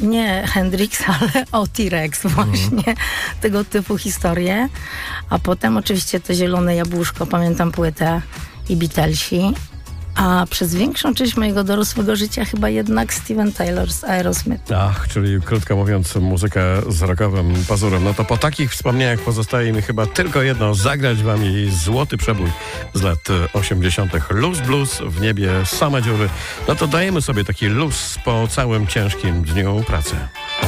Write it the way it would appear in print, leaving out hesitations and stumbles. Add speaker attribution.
Speaker 1: nie Hendrix, ale o T-Rex właśnie. Tego typu historie. A potem oczywiście to Zielone Jabłuszko, pamiętam płytę i Beatlesi. A przez większą część mojego dorosłego życia chyba jednak Steven Tyler z Aerosmith.
Speaker 2: Ach, czyli krótko mówiąc muzykę z rockowym pazurem. No to po takich wspomnieniach pozostaje mi chyba tylko jedno, zagrać wam jej złoty przebój z lat 80. Luz blues, w niebie same dziury. No to dajemy sobie taki luz po całym ciężkim dniu pracy.